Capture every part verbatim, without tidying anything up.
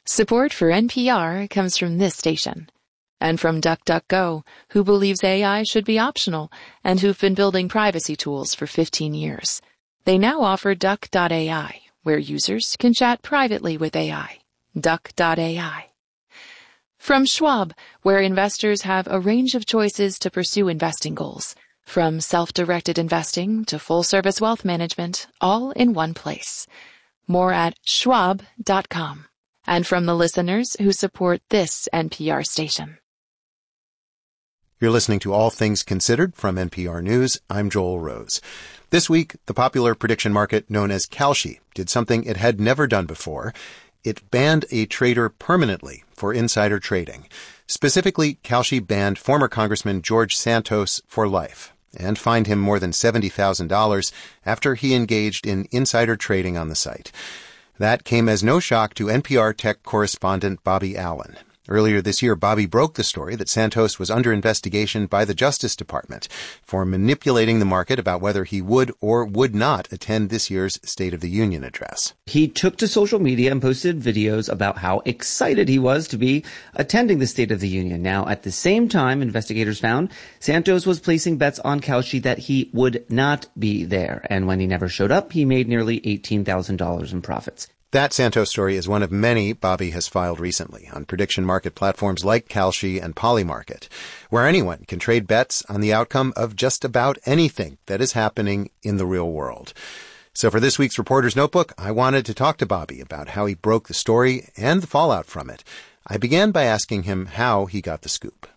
Support for N P R comes from this station. And from DuckDuckGo, who believes A I should be optional and who've been building privacy tools for fifteen years. They now offer Duck dot A I, where users can chat privately with A I. Duck dot A I. From Schwab, where investors have a range of choices to pursue investing goals, from self-directed investing to full-service wealth management, all in one place. More at schwab dot com. And from the listeners who support this N P R station. You're listening to All Things Considered from N P R News. I'm Joel Rose. This week, the popular prediction market known as Kalshi did something it had never done before. It banned a trader permanently for insider trading. Specifically, Kalshi banned former Congressman George Santos for life and fined him more than seventy thousand dollars after he engaged in insider trading on the site. That came as no shock to N P R tech correspondent Bobby Allen. Earlier this year, Bobby broke the story that Santos was under investigation by the Justice Department for manipulating the market about whether he would or would not attend this year's State of the Union address. He took to social media and posted videos about how excited he was to be attending the State of the Union. Now, at the same time, investigators found Santos was placing bets on Kalshi that he would not be there. And when he never showed up, he made nearly eighteen thousand dollars in profits. That Santos story is one of many Bobby has filed recently on prediction market platforms like Kalshi and Polymarket, where anyone can trade bets on the outcome of just about anything that is happening in the real world. So for this week's Reporter's Notebook, I wanted to talk to Bobby about how he broke the story and the fallout from it. I began by asking him how he got the scoop.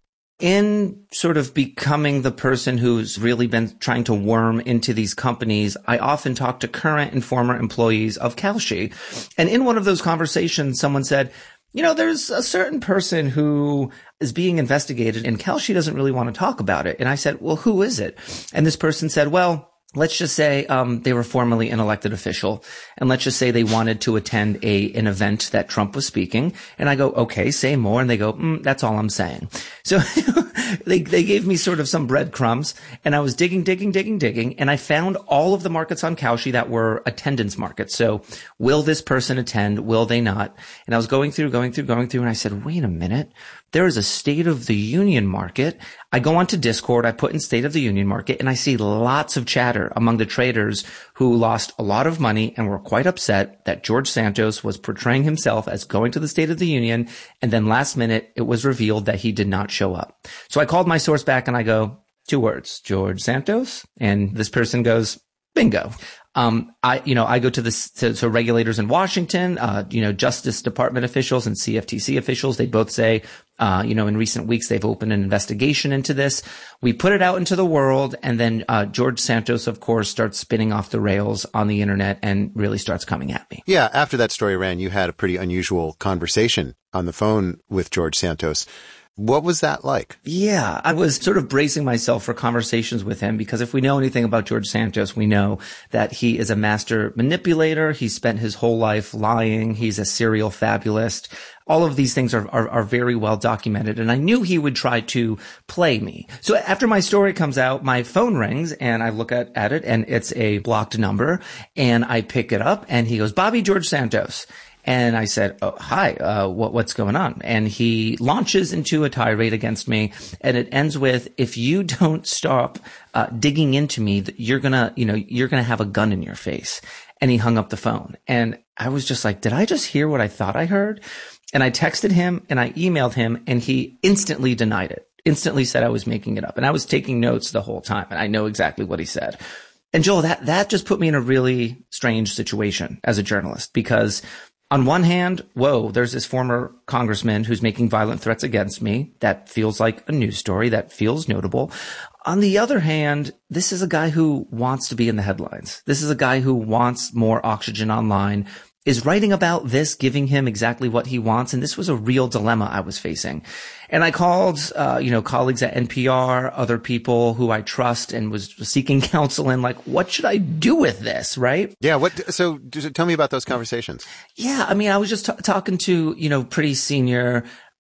In sort of becoming the person who's really been trying to worm into these companies, I often talk to current and former employees of Kalshi. And in one of those conversations, someone said, you know, there's a certain person who is being investigated and Kalshi doesn't really want to talk about it. And I said, well, who is it? And this person said, well, let's just say um they were formerly an elected official, and let's just say they wanted to attend a an event that Trump was speaking. And I go, okay, say more. And they go, mm, that's all I'm saying. So they they gave me sort of some breadcrumbs, and I was digging, digging, digging, digging, and I found all of the markets on Kalshi that were attendance markets. So will this person attend? Will they not? And I was going through, going through, going through, and I said, wait a minute. There is a State of the Union market. I go onto Discord, I put in State of the Union market, and I see lots of chatter among the traders who lost a lot of money and were quite upset that George Santos was portraying himself as going to the State of the Union, and then last minute it was revealed that he did not show up. So I called my source back and I go, two words, George Santos? And this person goes, bingo. Um, I, you know, I go to this, to, to regulators in Washington, uh, you know, Justice Department officials and C F T C officials. They both say, uh, you know, in recent weeks, they've opened an investigation into this. We put it out into the world. And then, uh, George Santos, of course, starts spinning off the rails on the internet and really starts coming at me. Yeah. After that story ran, you had a pretty unusual conversation on the phone with George Santos. What was that like? Yeah, I was sort of bracing myself for conversations with him because if we know anything about George Santos, we know that he is a master manipulator. He spent his whole life lying. He's a serial fabulist. All of these things are, are, are very well documented. And I knew he would try to play me. So after my story comes out, my phone rings and I look at, at it and it's a blocked number and I pick it up and he goes, Bobby George Santos. And I said, oh, hi, uh, what, what's going on? And he launches into a tirade against me. And it ends with, if you don't stop uh, digging into me, you're going to, you know, you're going to have a gun in your face. And he hung up the phone. And I was just like, did I just hear what I thought I heard? And I texted him and I emailed him and he instantly denied it, instantly said I was making it up. And I was taking notes the whole time. And I know exactly what he said. And Joel, that, that just put me in a really strange situation as a journalist because on one hand, whoa, there's this former congressman who's making violent threats against me. That feels like a news story. That feels notable. On the other hand, this is a guy who wants to be in the headlines. This is a guy who wants more oxygen online, is writing about this, giving him exactly what he wants. And this was a real dilemma I was facing. And I called, uh, you know, colleagues at N P R, other people who I trust and was seeking counsel in like, what should I do with this? Right? Yeah. What, so tell me about those conversations. Yeah. I mean, I was just t- talking to, you know, pretty senior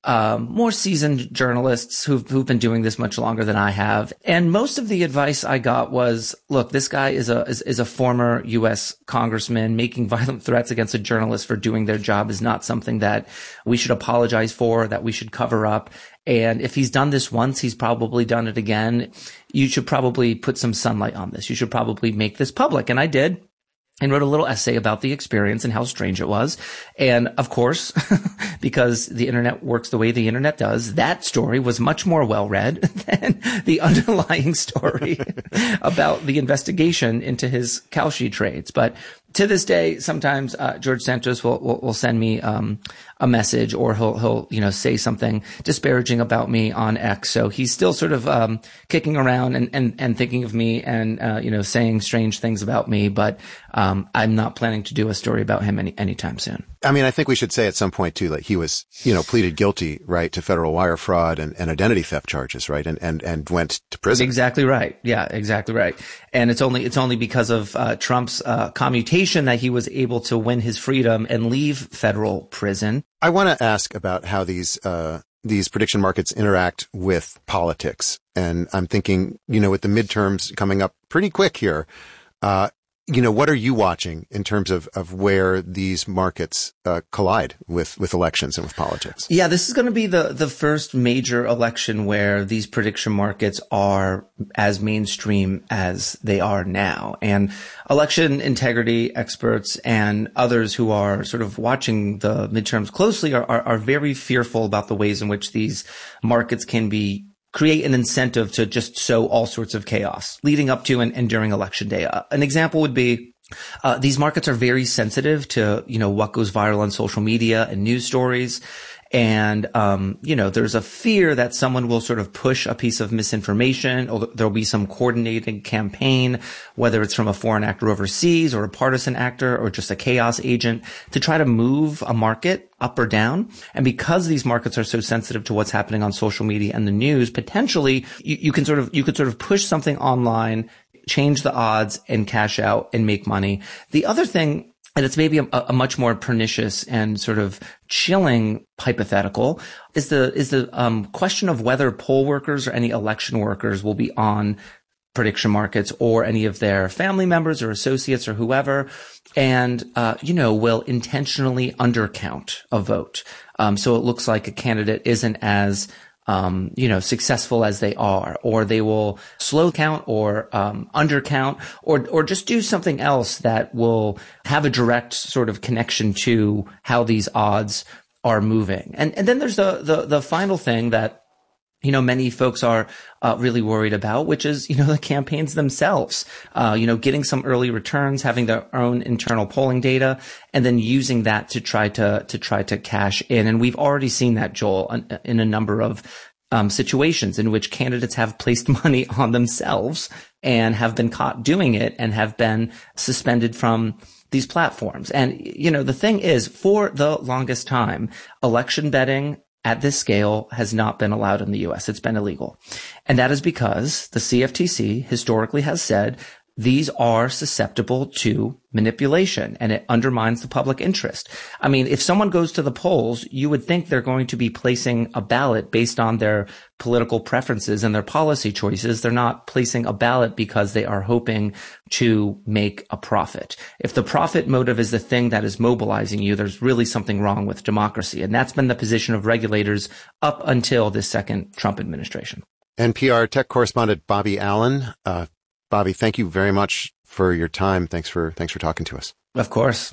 um, more seasoned journalists who've, who've been doing this much longer than I have. And most of the advice I got was, look, this guy is a, is, is a former U S congressman. Making violent threats against a journalist for doing their job is not something that we should apologize for, that we should cover up. And if he's done this once, he's probably done it again. You should probably put some sunlight on this. You should probably make this public. And I did. And wrote a little essay about the experience and how strange it was. And of course, because the internet works the way the internet does, that story was much more well-read than the underlying story about the investigation into his Kalshi trades. But to this day, sometimes uh, George Santos will, will will send me um a message, or he'll he'll you know say something disparaging about me on X. So he's still sort of um kicking around and and and thinking of me and uh you know saying strange things about me. But um I'm not planning to do a story about him any anytime soon. I mean, I think we should say at some point too, like he was, you know, pleaded guilty, right, to federal wire fraud and, and identity theft charges, right, and and and went to prison. Exactly right. Yeah, exactly right. And it's only it's only because of uh Trump's uh commutation that he was able to win his freedom and leave federal prison. I want to ask about how these uh these prediction markets interact with politics, and I'm thinking, you know, with the midterms coming up pretty quick here, uh. You know, what are you watching in terms of, of where these markets uh, collide with, with elections and with politics? Yeah, this is going to be the, the first major election where these prediction markets are as mainstream as they are now. And election integrity experts and others who are sort of watching the midterms closely are, are, are very fearful about the ways in which these markets can be create an incentive to just sow all sorts of chaos leading up to and, and during election day. Uh, an example would be uh, these markets are very sensitive to, you know, what goes viral on social media and news stories. And, um, you know, there's a fear that someone will sort of push a piece of misinformation, or there'll be some coordinated campaign, whether it's from a foreign actor overseas or a partisan actor or just a chaos agent, to try to move a market up or down. And because these markets are so sensitive to what's happening on social media and the news, potentially you, you can sort of, you could sort of push something online, change the odds and cash out and make money. The other thing, and it's maybe a, a much more pernicious and sort of chilling hypothetical, is the is the um, question of whether poll workers or any election workers will be on prediction markets, or any of their family members or associates or whoever, and uh, you know will intentionally undercount a vote. Um, so it looks like a candidate isn't as Um, you know, successful as they are, or they will slow count or, um, undercount, or, or just do something else that will have a direct sort of connection to how these odds are moving. And, and then there's the, the, the final thing that, you know, many folks are uh, really worried about, which is, you know, the campaigns themselves, uh, you know, getting some early returns, having their own internal polling data, and then using that to try to, to try to cash in. And we've already seen that, Joel, in a number of um, situations in which candidates have placed money on themselves and have been caught doing it and have been suspended from these platforms. And, you know, the thing is, for the longest time, election betting at this scale has not been allowed in the U S. It's been illegal. And that is because the C F T C historically has said these are susceptible to manipulation, and it undermines the public interest. I mean, if someone goes to the polls, you would think they're going to be placing a ballot based on their political preferences and their policy choices. They're not placing a ballot because they are hoping to make a profit. If the profit motive is the thing that is mobilizing you, there's really something wrong with democracy. And that's been the position of regulators up until this second Trump administration. N P R tech correspondent Bobby Allen. Uh, Bobby, thank you very much for your time. Thanks for thanks for talking to us. Of course.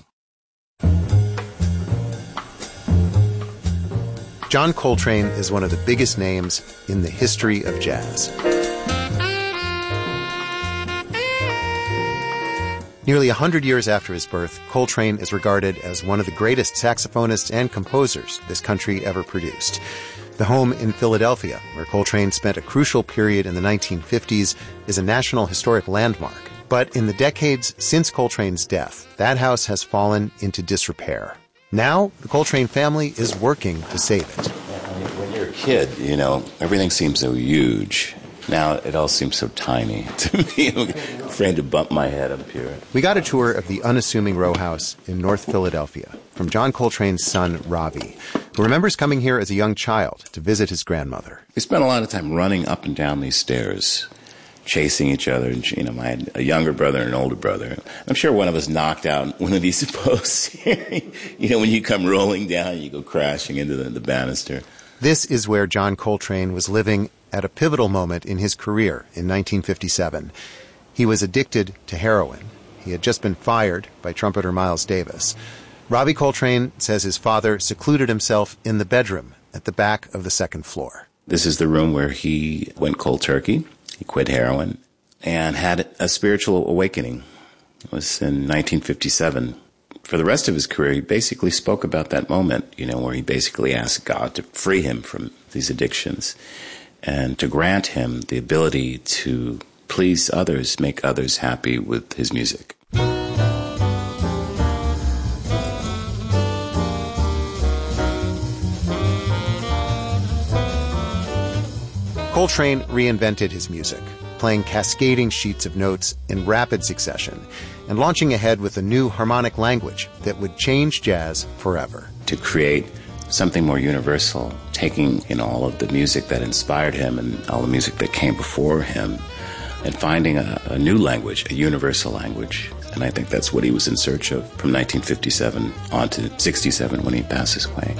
John Coltrane is one of the biggest names in the history of jazz. Nearly a hundred years after his birth, Coltrane is regarded as one of the greatest saxophonists and composers this country ever produced. The home in Philadelphia, where Coltrane spent a crucial period in the nineteen fifties, is a National Historic Landmark. But in the decades since Coltrane's death, that house has fallen into disrepair. Now, the Coltrane family is working to save it. When you're a kid, you know, everything seems so huge. Now it all seems so tiny to me. I'm afraid to bump my head up here. We got a tour of the unassuming row house in North Philadelphia from John Coltrane's son, Ravi. who remembers coming here as a young child to visit his grandmother. We spent a lot of time running up and down these stairs, chasing each other. And, you know, I had a younger brother and an older brother. I'm sure one of us knocked out one of these posts. You know, when you come rolling down, you go crashing into the, the banister. This is where John Coltrane was living at a pivotal moment in his career in nineteen fifty-seven. He was addicted to heroin. He had just been fired by trumpeter Miles Davis. Ravi Coltrane says his father secluded himself in the bedroom at the back of the second floor. This is the room where he went cold turkey. He quit heroin and had a spiritual awakening. It was in nineteen fifty-seven. For the rest of his career, he basically spoke about that moment, you know, where he basically asked God to free him from these addictions and to grant him the ability to please others, make others happy with his music. Coltrane reinvented his music, playing cascading sheets of notes in rapid succession and launching ahead with a new harmonic language that would change jazz forever. To create something more universal, taking in all of the music that inspired him and all the music that came before him and finding a, a new language, a universal language. And I think that's what he was in search of from nineteen fifty-seven on to sixty-seven when he passes away.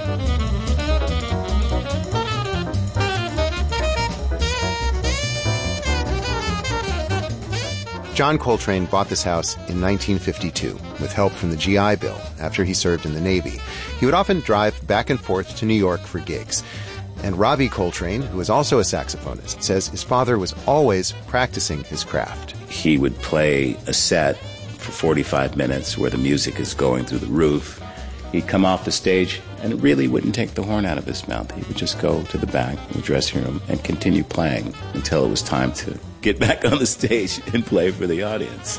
John Coltrane bought this house in nineteen fifty-two with help from the G I Bill after he served in the Navy. He would often drive back and forth to New York for gigs. And Ravi Coltrane, who is also a saxophonist, says his father was always practicing his craft. He would play a set for forty-five minutes where the music is going through the roof. He'd come off the stage and really wouldn't take the horn out of his mouth. He would just go to the back of the dressing room and continue playing until it was time to get back on the stage and play for the audience.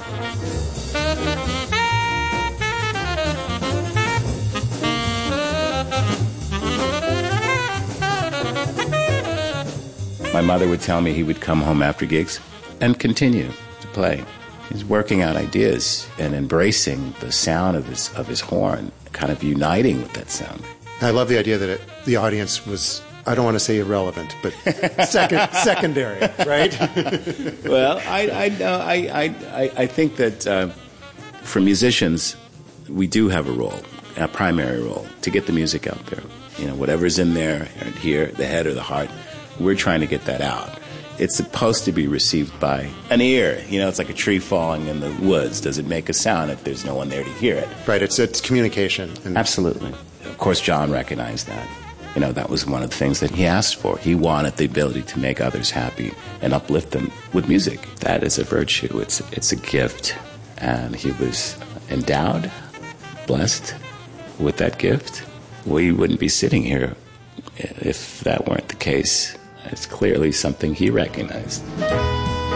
My mother would tell me he would come home after gigs and continue to play. He's working out ideas and embracing the sound of his of his horn, kind of uniting with that sound. I love the idea that it, the audience was, I don't want to say irrelevant, but second, secondary, right? Well, I I, no, I I I think that uh, for musicians, we do have a role, a primary role, to get the music out there. You know, whatever's in there, and here, the head or the heart, we're trying to get that out. It's supposed to be received by an ear. You know, it's like a tree falling in the woods. Does it make a sound if there's no one there to hear it? Right, it's it's communication. And absolutely. Of course, John recognized that. You know, that was one of the things that he asked for. He wanted the ability to make others happy and uplift them with music. That is a virtue. It's, it's a gift. And he was endowed, blessed with that gift. We wouldn't be sitting here if that weren't the case. It's clearly something he recognized.